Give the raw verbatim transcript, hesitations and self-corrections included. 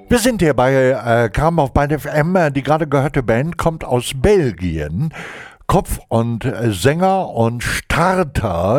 Wir sind hier bei äh, Kram auf Bein F M. Die gerade gehörte Band kommt aus Belgien. Kopf und äh, Sänger und Starter